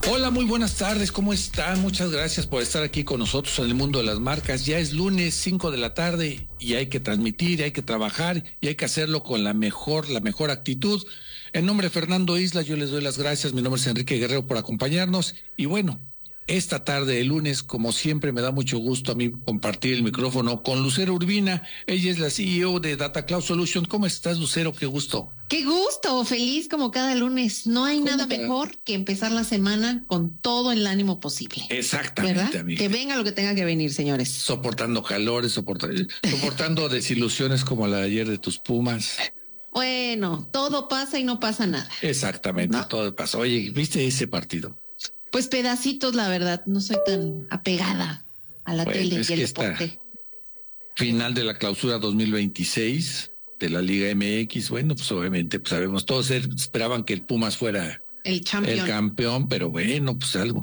Hola, muy buenas tardes, ¿cómo están? Muchas gracias por estar aquí con nosotros en el mundo de las marcas. Ya es lunes 5 de la tarde y hay que transmitir, hay que trabajar y hay que hacerlo con la mejor actitud. En nombre de Fernando Isla, yo les doy las gracias. Mi nombre es Enrique Guerrero por acompañarnos. Y bueno, esta tarde de lunes, como siempre, me da mucho gusto a mí compartir el micrófono con Lucero Urbina. Ella es la CEO de Data Cloud Solutions. ¿Cómo estás, Lucero? Qué gusto. Qué gusto, feliz como cada lunes. No hay nada mejor que empezar la semana con todo el ánimo posible. Exactamente, ¿verdad? Amiga. Que venga lo que tenga que venir, señores. Soportando calores, soportando desilusiones como la de ayer de tus Pumas. Bueno, todo pasa y no pasa nada. Exactamente, ¿no? todo pasa. Oye, ¿viste ese partido? Pues pedacitos, la verdad. No soy tan apegada a la tele y el deporte. Final de la clausura 2026 de la Liga MX. Bueno, pues obviamente, pues sabemos, todos esperaban que el Pumas fuera el campeón, pero bueno, pues algo.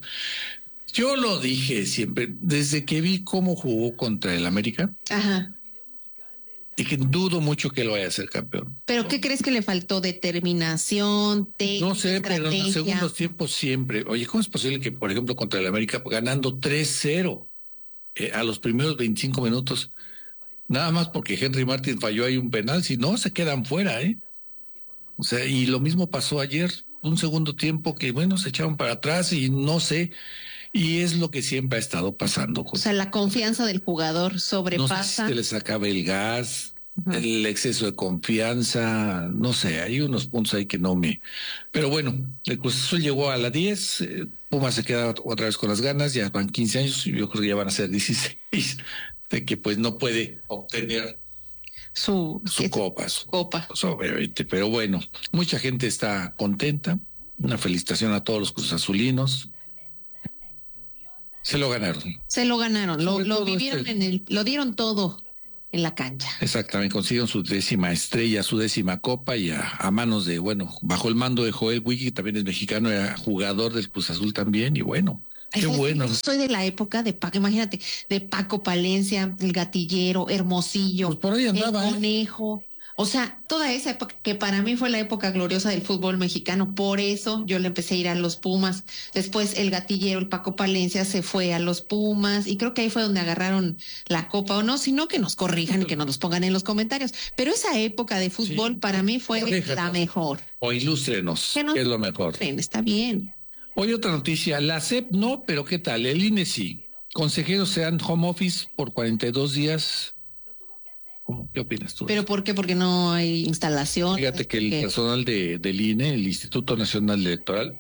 Yo lo dije siempre, desde que vi cómo jugó contra el América. Ajá. Dije, dudo mucho que lo vaya a ser campeón. ¿Pero qué crees que le faltó? ¿Determinación, técnica, no sé, estrategia? Pero en los segundos tiempos siempre. Oye, ¿cómo es posible que, por ejemplo, contra el América, ganando 3-0 a los primeros 25 minutos, nada más porque Henry Martin falló ahí un penal, si no, se quedan fuera, ¿eh? O sea, y lo mismo pasó ayer, un segundo tiempo que, bueno, se echaron para atrás y no sé, y es lo que siempre ha estado pasando. O sea, la confianza del jugador sobrepasa. No sé si se les acaba el gas, el exceso de confianza, no sé, hay unos puntos ahí que no me... Pero bueno, el Cruz Azul llegó a la 10, Pumas se queda otra vez con las ganas, ya van 15 años, y yo creo que ya van a ser 16, de que pues no puede obtener su copa. Obviamente, pero bueno, mucha gente está contenta, una felicitación a todos los Cruz Azulinos. Se lo ganaron. Lo vivieron lo dieron todo en la cancha. Exactamente, consiguieron su 10ª estrella, su 10ª copa y a manos de, bueno, bajo el mando de Joel Wiggy, que también es mexicano, era jugador del Cruz Azul también, y bueno, qué bueno. Soy de la época de Paco, imagínate, de Paco Palencia, el Gatillero, Hermosillo, pues por ahí andaba, el Conejo. O sea, toda esa época que para mí fue la época gloriosa del fútbol mexicano, por eso yo le empecé a ir a los Pumas. Después el Gatillero, el Paco Palencia se fue a los Pumas y creo que ahí fue donde agarraron la copa o no, sino que nos corrijan y que nos los pongan en los comentarios. Pero esa época de fútbol para mí fue la mejor. O ilústrenos, ¿qué es lo mejor? Está bien. Hoy otra noticia, la SEP no, pero ¿qué tal? El INE sí. Consejeros sean home office por 42 días. ¿Qué opinas tú? ¿Pero por qué? Porque no hay instalación. Fíjate que el personal del INE, el Instituto Nacional Electoral,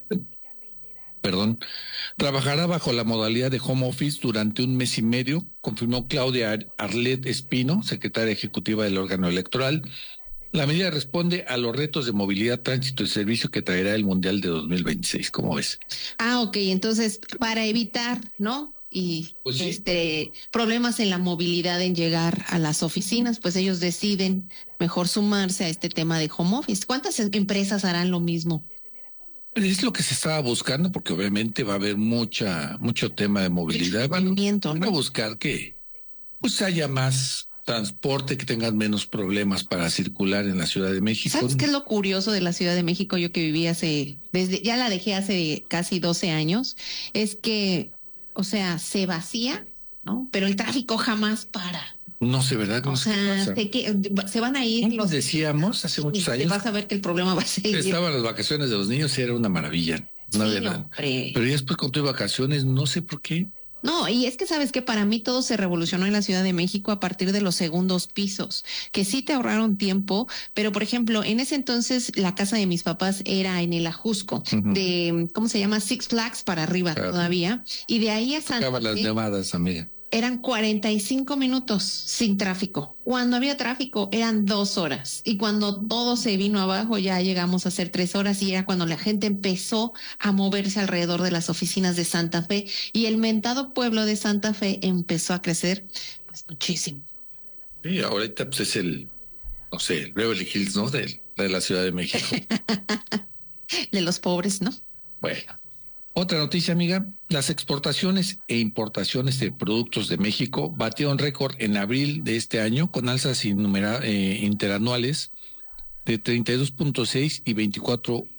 trabajará bajo la modalidad de home office durante un mes y medio, confirmó Claudia Arlet Espino, secretaria ejecutiva del órgano electoral. La medida responde a los retos de movilidad, tránsito y servicio que traerá el Mundial de 2026. ¿Cómo ves? Ok, entonces, para evitar, ¿no? Y pues sí, problemas en la movilidad en llegar a las oficinas, pues ellos deciden mejor sumarse a este tema de home office. ¿Cuántas empresas harán lo mismo? Es lo que se estaba buscando, porque obviamente va a haber mucho tema de movilidad. Van a buscar que pues haya más transporte, que tengan menos problemas para circular en la Ciudad de México. ¿Sabes qué es lo curioso de la Ciudad de México? Yo que viví ya la dejé hace casi 12 años, es que, o sea, se vacía, ¿no? Pero el tráfico jamás para. No sé, ¿verdad? O sea, se van a ir los... Decíamos hace muchos años. Vas a ver que el problema va a seguir. Estaban las vacaciones de los niños y era una maravilla. No había nada. Pero ya después con tus vacaciones, no sé por qué. No, y es que sabes que para mí todo se revolucionó en la Ciudad de México a partir de los segundos pisos, que sí te ahorraron tiempo, pero por ejemplo, en ese entonces la casa de mis papás era en el Ajusco, de, ¿cómo se llama? Six Flags para arriba todavía, y de ahí a Santa Fe. Las llamadas, amiga. Eran 45 minutos sin tráfico. Cuando había tráfico eran 2 horas. Y cuando todo se vino abajo ya llegamos a hacer 3 horas y era cuando la gente empezó a moverse alrededor de las oficinas de Santa Fe y el mentado pueblo de Santa Fe empezó a crecer pues muchísimo. Sí, ahorita pues es el Beverly Hills, ¿no? De la Ciudad de México. De los pobres, ¿no? Bueno. Otra noticia, amiga, las exportaciones e importaciones de productos de México batieron récord en abril de este año con alzas interanuales de 32.6 y 24%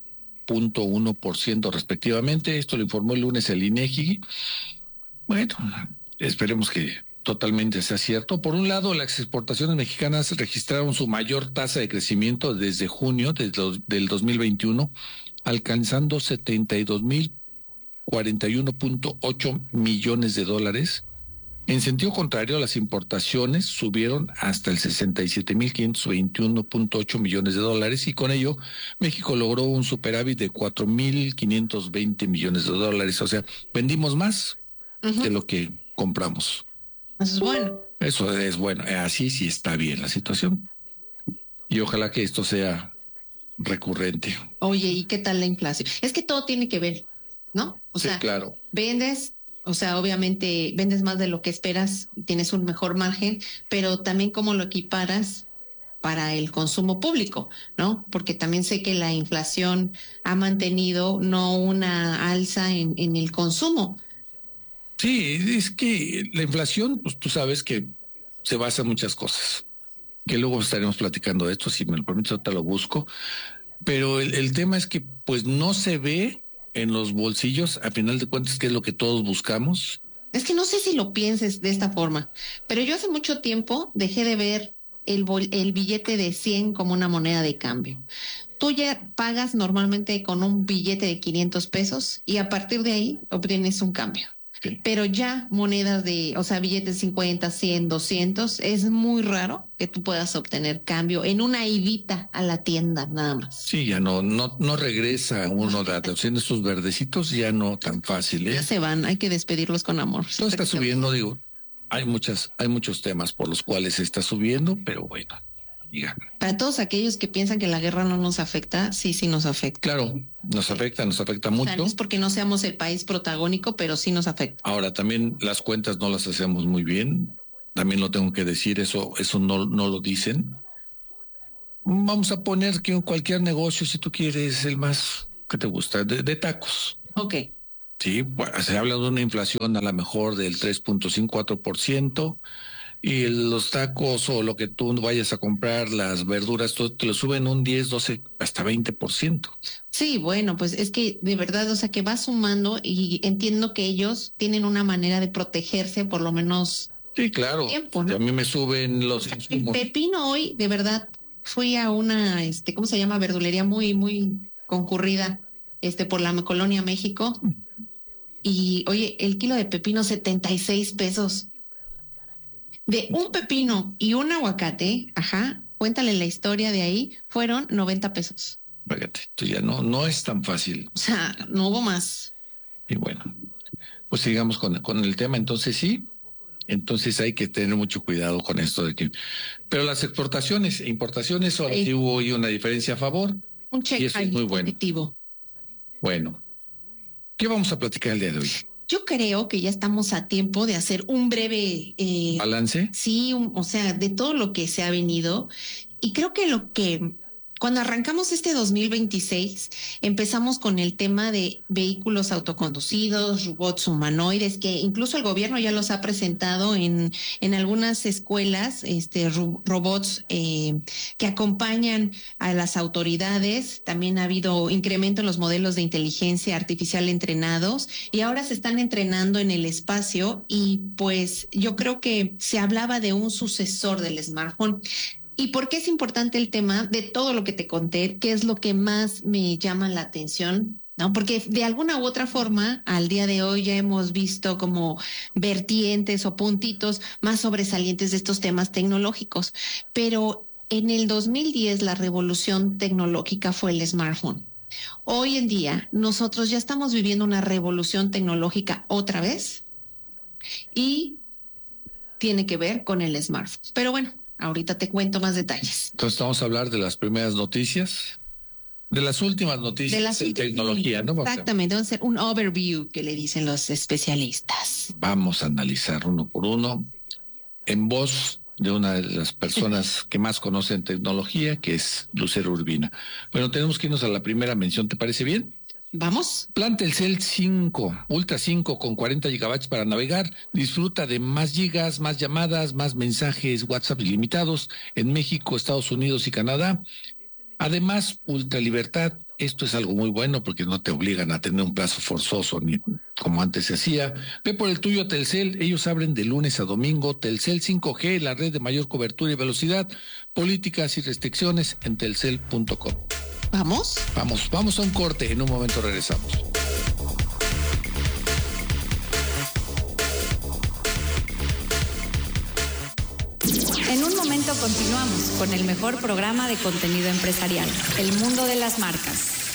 4.1% respectivamente. Esto lo informó el lunes el INEGI. Bueno, esperemos que totalmente sea cierto. Por un lado, las exportaciones mexicanas registraron su mayor tasa de crecimiento desde junio del 2021, alcanzando 72,041.8 millones de dólares. En sentido contrario, las importaciones subieron hasta el 67,521.8 millones de dólares y con ello México logró un superávit de 4,520 millones de dólares. O sea, vendimos más de lo que compramos. Eso es bueno. Eso es bueno. Así sí está bien la situación. Y ojalá que esto sea recurrente. Oye, ¿y qué tal la inflación? Es que todo tiene que ver, ¿no? O Sí, sea, claro. vendes, o sea, obviamente vendes más de lo que esperas, tienes un mejor margen, pero también cómo lo equiparas para el consumo público, ¿no? Porque también sé que la inflación ha mantenido no una alza en el consumo. Sí, es que la inflación, pues tú sabes que se basa en muchas cosas, que luego estaremos platicando de esto, si me lo permites, ahorita lo busco, pero el tema es que pues no se ve en los bolsillos, a final de cuentas, que es lo que todos buscamos. Es que no sé si lo pienses de esta forma, pero yo hace mucho tiempo dejé de ver el billete de 100 como una moneda de cambio. Tú ya pagas normalmente con un billete de 500 pesos y a partir de ahí obtienes un cambio. Sí. Pero ya monedas o sea, billetes 50, 100, 200, es muy raro que tú puedas obtener cambio en una idita a la tienda, nada más. Sí, ya no regresa uno de haciendo estos verdecitos, ya no tan fácil, ¿eh? Ya se van, hay que despedirlos con amor. Todo está subiendo, digo, hay muchos temas por los cuales se está subiendo, pero bueno, diga. Para todos aquellos que piensan que la guerra no nos afecta, sí, sí nos afecta. Claro, nos afecta O sea, mucho. no es porque no seamos el país protagónico, pero sí nos afecta. Ahora, también las cuentas no las hacemos muy bien, también lo tengo que decir, eso no lo dicen. Vamos a poner que en cualquier negocio, si tú quieres el más que te gusta, de tacos. Ok. Sí, pues, se habla de una inflación a lo mejor del 3.54%. Y los tacos o lo que tú vayas a comprar, las verduras, todo te lo suben un 10, 12, hasta 20%. Sí, bueno, pues es que de verdad, o sea, que va sumando y entiendo que ellos tienen una manera de protegerse por lo menos Sí, claro. tiempo, ¿no? Y a mí me suben los El insumos. pepino hoy, de verdad, fui a una, ¿cómo se llama? Verdulería muy, muy concurrida, por la Colonia México. Y oye, el kilo de pepino, 76 pesos. De un pepino y un aguacate, ajá, cuéntale la historia de ahí, fueron 90 pesos. Fíjate, esto ya no es tan fácil. O sea, no hubo más. Y bueno, pues sigamos con el tema. Entonces sí, entonces hay que tener mucho cuidado con esto de que. Pero las exportaciones e importaciones, ahora sí hubo hoy una diferencia a favor. Un check y eso es muy bueno. positivo. Bueno, ¿qué vamos a platicar el día de hoy? Yo creo que ya estamos a tiempo de hacer un breve ¿Balance? Sí, o sea, de todo lo que se ha venido. Y creo que cuando arrancamos este 2026, empezamos con el tema de vehículos autoconducidos, robots humanoides, que incluso el gobierno ya los ha presentado en algunas escuelas, robots que acompañan a las autoridades. También ha habido incremento en los modelos de inteligencia artificial entrenados y ahora se están entrenando en el espacio y pues yo creo que se hablaba de un sucesor del smartphone. ¿Y por qué es importante el tema de todo lo que te conté? ¿Qué es lo que más me llama la atención? ¿No? Porque de alguna u otra forma, al día de hoy ya hemos visto como vertientes o puntitos más sobresalientes de estos temas tecnológicos. Pero en el 2010 la revolución tecnológica fue el smartphone. Hoy en día nosotros ya estamos viviendo una revolución tecnológica otra vez y tiene que ver con el smartphone. Pero bueno, ahorita te cuento más detalles. Entonces vamos a hablar de las primeras noticias, de las últimas noticias de tecnología, ¿no? Exactamente, vamos a hacer un overview que le dicen los especialistas. Vamos a analizar uno por uno en voz de una de las personas que más conocen tecnología, que es Lucero Urbina. Bueno, tenemos que irnos a la primera mención, ¿te parece bien? ¿Vamos? Plan Telcel 5, Ultra 5 con 40 gigabytes para navegar. Disfruta de más gigas, más llamadas, más mensajes WhatsApp ilimitados en México, Estados Unidos y Canadá. Además, Ultra Libertad Esto es algo muy bueno porque no te obligan a tener un plazo forzoso ni como antes se hacía. Ve por el tuyo a Telcel, ellos abren de lunes a domingo. Telcel 5G, la red de mayor cobertura y velocidad. Políticas y restricciones en telcel.com. ¿Vamos? Vamos a un corte, en un momento regresamos. En un momento continuamos con el mejor programa de contenido empresarial, El Mundo de las Marcas.